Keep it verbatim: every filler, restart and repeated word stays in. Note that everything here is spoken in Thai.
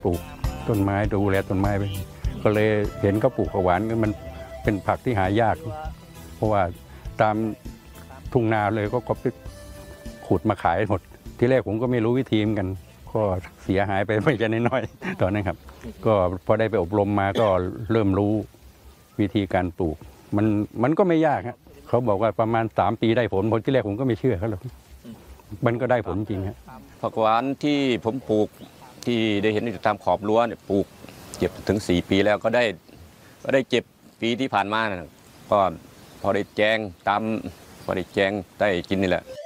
ปลูกต้นไม้ดูแลต้นไม้ไปก็เลยเห็นเขาปลูกผักหวานมันเป็นผักที่หายากเพราะว่าตามทุ่งนาเลยก็ก็ไปขุดมาขายหมดที่แรกผมก็ไม่รู้วิธีเหมือนกันก็เสียหายไปไม่ใช่น้อยๆตอนนั้นครับก็พอได้ไปอบรมมาก็เริ่มรู้วิธีการปลูกมันมันก็ไม่ยากครับเขาบอกว่าประมาณสามปีได้ผลผลที่แรกผมก็ไม่เชื่อเขาหรอกมันก็ได้ผลจริงครับผักหวานที่ผมปลูกที่ได้เห็นอยู่ตามขอบรั้วเนี่ยปลูกเก็บถึงสี่ปีแล้วก็ได้ก็ได้เก็บปีที่ผ่านมานะก็พอได้แจงตามพอได้แจงได้กินนี่แหละ